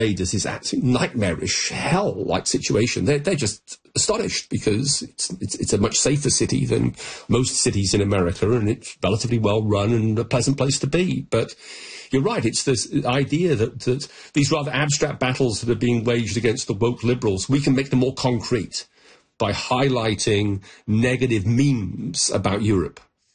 There's this absolute nightmarish hell-like situation. They're just astonished because it's a much safer city than most cities in America, and it's relatively well run and a pleasant place to be. But you're right, it's this idea that these rather abstract battles that are being waged against the woke liberals, we can make them more concrete by highlighting negative memes about Europe.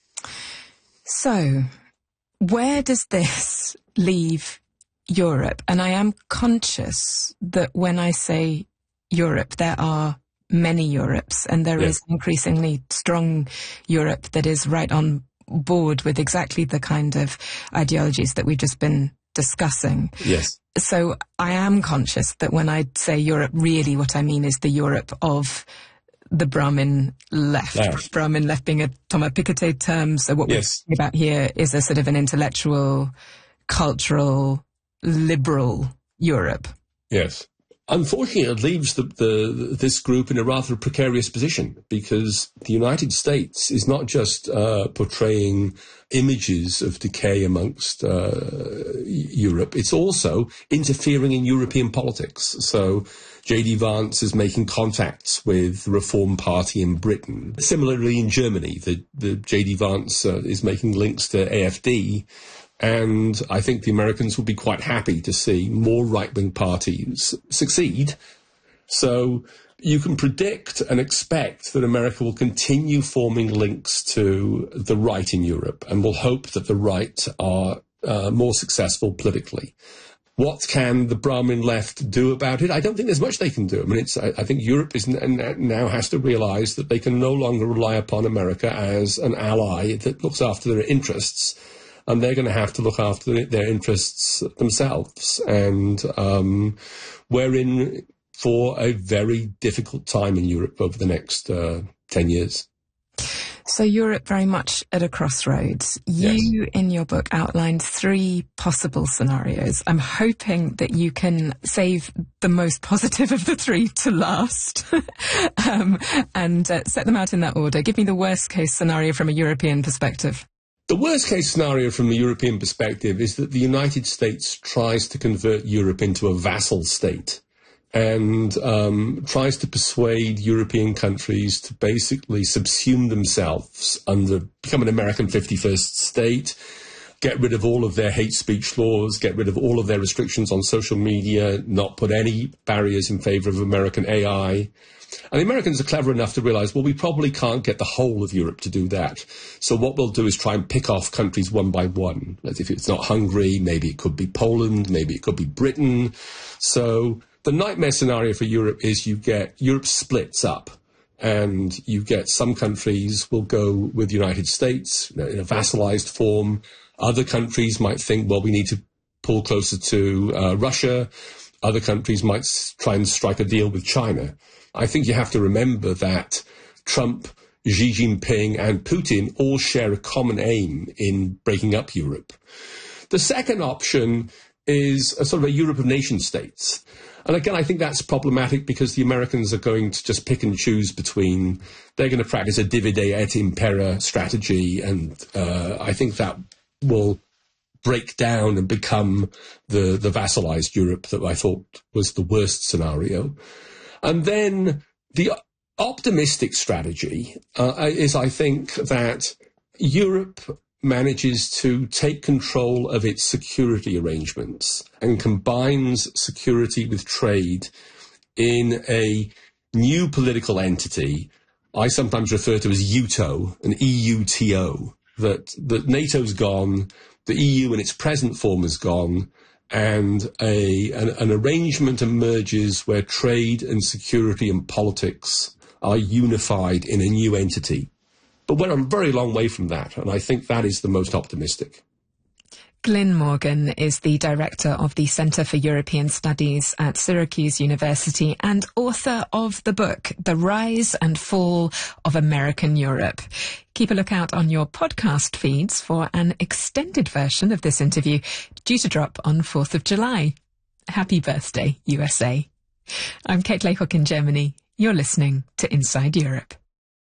So, where does this leave Europe? And I am conscious that when I say Europe, there are many Europes, and there is increasingly strong Europe that is right on board with exactly the kind of ideologies that we've just been discussing. Yes. So I am conscious that when I say Europe, really what I mean is the Europe of the Brahmin left. Brahmin left being a Thomas Piketty term. So what we're talking about here is a sort of an intellectual, cultural, liberal Europe. Yes. Unfortunately, it leaves this group in a rather precarious position because the United States is not just portraying images of decay amongst Europe, it's also interfering in European politics. So J.D. Vance is making contacts with the Reform Party in Britain. Similarly, in Germany, the J.D. Vance is making links to AfD. And I think the Americans will be quite happy to see more right-wing parties succeed. So you can predict and expect that America will continue forming links to the right in Europe and will hope that the right are more successful politically. What can the Brahmin left do about it? I don't think there's much they can do. I mean, I think Europe now has to realize that they can no longer rely upon America as an ally that looks after their interests. And they're going to have to look after their interests themselves. And we're in for a very difficult time in Europe over the next 10 years. So Europe very much at a crossroads. You, in your book, outlined 3 possible scenarios. I'm hoping that you can save the most positive of the 3 to last and set them out in that order. Give me the worst-case scenario from a European perspective. The worst-case scenario from the European perspective is that the United States tries to convert Europe into a vassal state and tries to persuade European countries to basically subsume themselves become an American 51st state, get rid of all of their hate speech laws, get rid of all of their restrictions on social media, not put any barriers in favor of American AI. And the Americans are clever enough to realize, well, we probably can't get the whole of Europe to do that. So what we'll do is try and pick off countries one by one. As if it's not Hungary, maybe it could be Poland, maybe it could be Britain. So the nightmare scenario for Europe is Europe splits up. And you get some countries will go with the United States in a vassalized form. Other countries might think, well, we need to pull closer to Russia. Other countries might try and strike a deal with China. I think you have to remember that Trump, Xi Jinping and Putin all share a common aim in breaking up Europe. The second option is a sort of a Europe of nation states. And again, I think that's problematic because the Americans are going to just pick and choose between, they're going to practice a divide et impera strategy. And I think that will break down and become the vassalized Europe that I thought was the worst scenario. And then the optimistic strategy is, I think, that Europe manages to take control of its security arrangements and combines security with trade in a new political entity I sometimes refer to as UTO, an EUTO, that NATO's gone, the EU in its present form is gone, and an arrangement emerges where trade and security and politics are unified in a new entity. But we're a very long way from that, and I think that is the most optimistic. Glyn Morgan is the director of the Centre for European Studies at Syracuse University and author of the book, The Rise and Fall of American Europe. Keep a lookout on your podcast feeds for an extended version of this interview due to drop on 4th of July. Happy birthday, USA. I'm Kate Laycock in Germany. You're listening to Inside Europe.